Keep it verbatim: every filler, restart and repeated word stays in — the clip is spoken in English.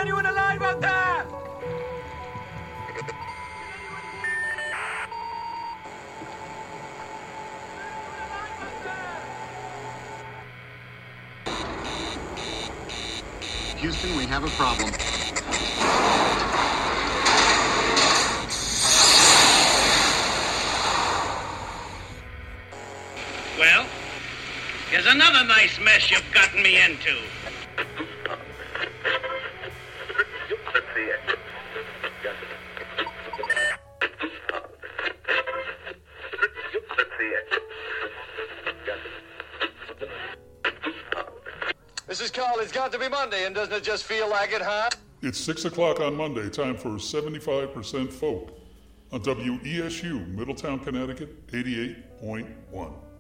anyone alive out there? Houston, we have a problem. Well, here's another nice mess you've gotten me into. Missus Carl, it's got to be Monday, and doesn't it just feel like it, huh? It's six o'clock on Monday, time for seventy-five percent Folk on W E S U, Middletown, Connecticut, eighty-eight point one.